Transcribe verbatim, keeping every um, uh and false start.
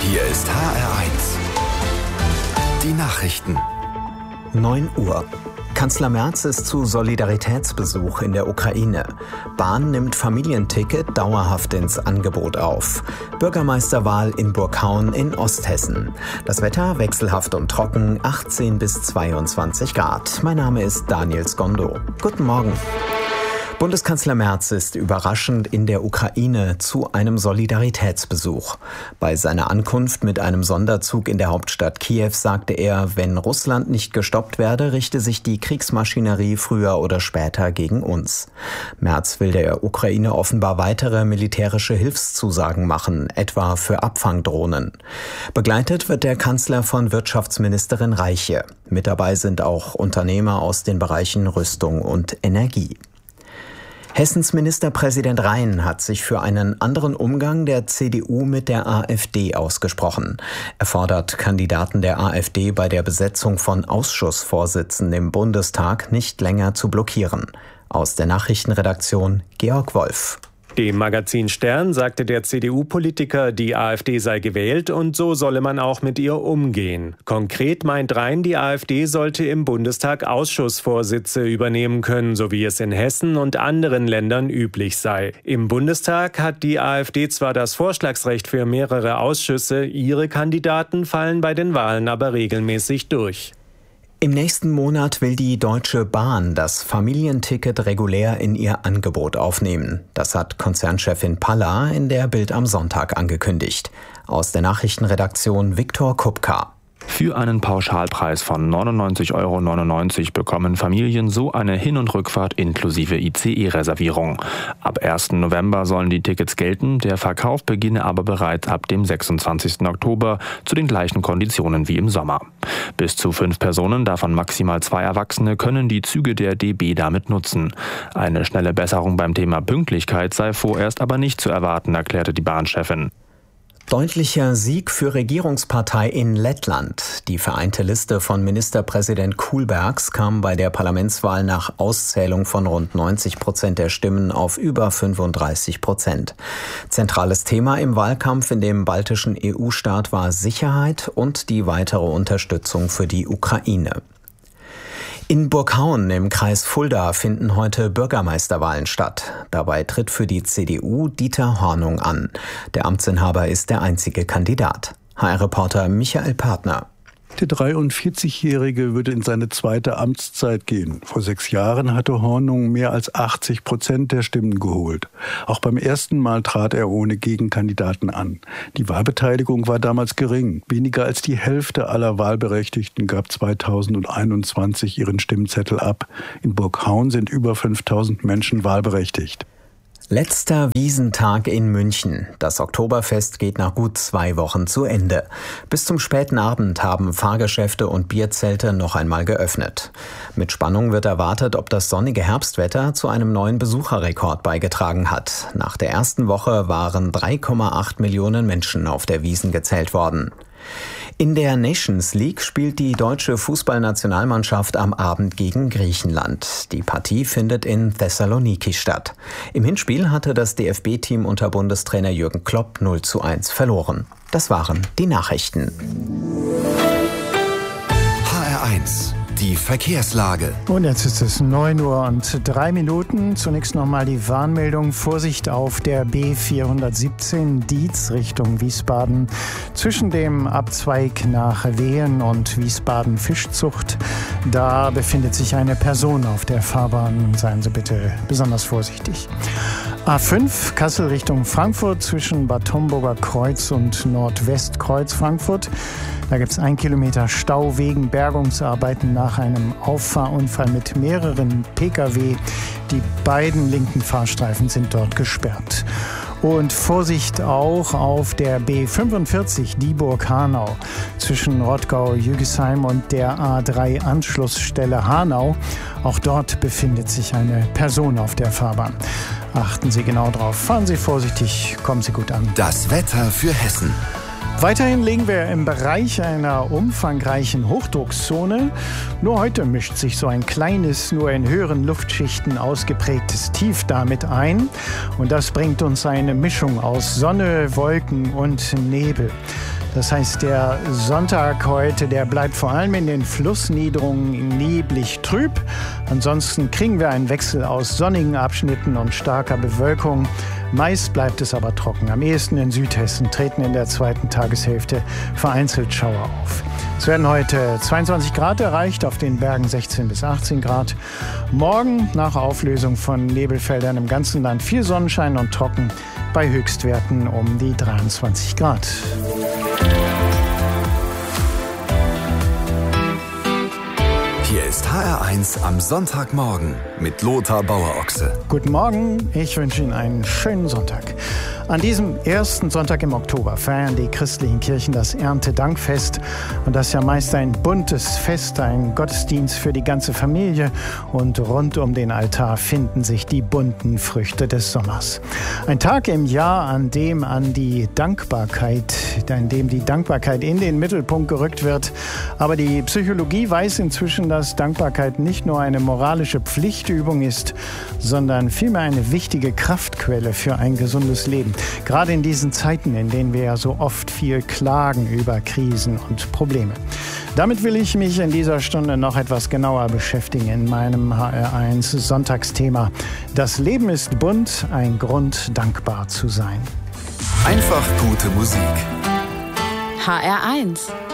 Hier ist H R eins. Die Nachrichten. neun Uhr. Kanzler Merz ist zu Solidaritätsbesuch in der Ukraine. Bahn nimmt Familienticket dauerhaft ins Angebot auf. Bürgermeisterwahl in Burghaun in Osthessen. Das Wetter wechselhaft und trocken, achtzehn bis zweiundzwanzig Grad. Mein Name ist Daniel Skondo. Guten Morgen. Bundeskanzler Merz ist überraschend in der Ukraine zu einem Solidaritätsbesuch. Bei seiner Ankunft mit einem Sonderzug in der Hauptstadt Kiew sagte er, wenn Russland nicht gestoppt werde, richte sich die Kriegsmaschinerie früher oder später gegen uns. Merz will der Ukraine offenbar weitere militärische Hilfszusagen machen, etwa für Abfangdrohnen. Begleitet wird der Kanzler von Wirtschaftsministerin Reiche. Mit dabei sind auch Unternehmer aus den Bereichen Rüstung und Energie. Hessens Ministerpräsident Rhein hat sich für einen anderen Umgang der C D U mit der AfD ausgesprochen. Er fordert Kandidaten der AfD bei der Besetzung von Ausschussvorsitzenden im Bundestag nicht länger zu blockieren. Aus der Nachrichtenredaktion Georg Wolf. Dem Magazin Stern sagte der C D U-Politiker, die AfD sei gewählt und so solle man auch mit ihr umgehen. Konkret meint Rhein, die AfD sollte im Bundestag Ausschussvorsitze übernehmen können, so wie es in Hessen und anderen Ländern üblich sei. Im Bundestag hat die AfD zwar das Vorschlagsrecht für mehrere Ausschüsse, ihre Kandidaten fallen bei den Wahlen aber regelmäßig durch. Im nächsten Monat will die Deutsche Bahn das Familienticket regulär in ihr Angebot aufnehmen. Das hat Konzernchefin Palla in der Bild am Sonntag angekündigt. Aus der Nachrichtenredaktion Viktor Kupka. Für einen Pauschalpreis von neunundneunzig Euro neunundneunzig bekommen Familien so eine Hin- und Rückfahrt inklusive I C E-Reservierung. Ab ersten November sollen die Tickets gelten, der Verkauf beginne aber bereits ab dem sechsundzwanzigsten Oktober zu den gleichen Konditionen wie im Sommer. Bis zu fünf Personen, davon maximal zwei Erwachsene, können die Züge der D B damit nutzen. Eine schnelle Besserung beim Thema Pünktlichkeit sei vorerst aber nicht zu erwarten, erklärte die Bahnchefin. Deutlicher Sieg für Regierungspartei in Lettland. Die vereinte Liste von Ministerpräsident Kullbergs kam bei der Parlamentswahl nach Auszählung von rund neunzig Prozent der Stimmen auf über fünfunddreißig Prozent. Zentrales Thema im Wahlkampf in dem baltischen E U-Staat war Sicherheit und die weitere Unterstützung für die Ukraine. In Burghaun im Kreis Fulda finden heute Bürgermeisterwahlen statt. Dabei tritt für die C D U Dieter Hornung an. Der Amtsinhaber ist der einzige Kandidat. H R-Reporter Michael Partner. Der dreiundvierzigjährige würde in seine zweite Amtszeit gehen. Vor sechs Jahren hatte Hornung mehr als achtzig Prozent der Stimmen geholt. Auch beim ersten Mal trat er ohne Gegenkandidaten an. Die Wahlbeteiligung war damals gering. Weniger als die Hälfte aller Wahlberechtigten gab zweitausendeinundzwanzig ihren Stimmzettel ab. In Burghaun sind über fünftausend Menschen wahlberechtigt. Letzter Wiesntag in München. Das Oktoberfest geht nach gut zwei Wochen zu Ende. Bis zum späten Abend haben Fahrgeschäfte und Bierzelte noch einmal geöffnet. Mit Spannung wird erwartet, ob das sonnige Herbstwetter zu einem neuen Besucherrekord beigetragen hat. Nach der ersten Woche waren drei Komma acht Millionen Menschen auf der Wiesn gezählt worden. In der Nations League spielt die deutsche Fußballnationalmannschaft am Abend gegen Griechenland. Die Partie findet in Thessaloniki statt. Im Hinspiel hatte das D F B-Team unter Bundestrainer Jürgen Klopp null zu eins verloren. Das waren die Nachrichten. H R eins. Die Verkehrslage. Und jetzt ist es neun Uhr und drei Minuten. Zunächst nochmal die Warnmeldung. Vorsicht auf der B vierhundertsiebzehn Dietz Richtung Wiesbaden. Zwischen dem Abzweig nach Wehen und Wiesbaden-Fischzucht. Da befindet sich eine Person auf der Fahrbahn. Seien Sie bitte besonders vorsichtig. A fünf Kassel Richtung Frankfurt zwischen Bad Homburger Kreuz und Nordwestkreuz Frankfurt. Da gibt es ein Kilometer Stau wegen Bergungsarbeiten nach einem Auffahrunfall mit mehreren Pkw. Die beiden linken Fahrstreifen sind dort gesperrt. Und Vorsicht auch auf der B fünfundvierzig Dieburg-Hanau zwischen Rottgau-Jügesheim und der A drei Anschlussstelle Hanau. Auch dort befindet sich eine Person auf der Fahrbahn. Achten Sie genau drauf. Fahren Sie vorsichtig, kommen Sie gut an. Das Wetter für Hessen. Weiterhin liegen wir im Bereich einer umfangreichen Hochdruckzone. Nur heute mischt sich so ein kleines, nur in höheren Luftschichten ausgeprägtes Tief damit ein. Und das bringt uns eine Mischung aus Sonne, Wolken und Nebel. Das heißt, der Sonntag heute, der bleibt vor allem in den Flussniederungen neblig trüb. Ansonsten kriegen wir einen Wechsel aus sonnigen Abschnitten und starker Bewölkung. Meist bleibt es aber trocken. Am ehesten in Südhessen treten in der zweiten Tageshälfte vereinzelt Schauer auf. Es werden heute zweiundzwanzig Grad erreicht, auf den Bergen sechzehn bis achtzehn Grad. Morgen nach Auflösung von Nebelfeldern im ganzen Land viel Sonnenschein und trocken bei Höchstwerten um die dreiundzwanzig Grad. Hier ist H R eins am Sonntagmorgen mit Lothar Bauer-Ochse. Guten Morgen, ich wünsche Ihnen einen schönen Sonntag. An diesem ersten Sonntag im Oktober feiern die christlichen Kirchen das Erntedankfest. Und das ist ja meist ein buntes Fest, ein Gottesdienst für die ganze Familie. Und rund um den Altar finden sich die bunten Früchte des Sommers. Ein Tag im Jahr, an dem an die Dankbarkeit, an dem die Dankbarkeit in den Mittelpunkt gerückt wird. Aber die Psychologie weiß inzwischen, dass Dankbarkeit nicht nur eine moralische Pflichtübung ist, sondern vielmehr eine wichtige Kraftquelle für ein gesundes Leben. Gerade in diesen Zeiten, in denen wir ja so oft viel klagen über Krisen und Probleme. Damit will ich mich in dieser Stunde noch etwas genauer beschäftigen in meinem H R eins Sonntagsthema. Das Leben ist bunt, ein Grund, dankbar zu sein. Einfach gute Musik. H R eins